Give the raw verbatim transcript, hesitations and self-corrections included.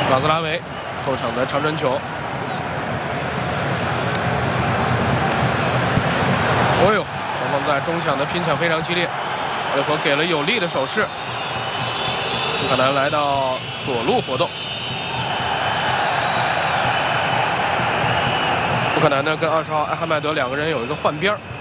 马兹拉维后场的长传球。哦呦，双方在中场的拼抢非常激烈，奥利弗给了有力的手势。布克南来到左路活动。布克南呢跟二十号艾哈迈德两个人有一个换边儿。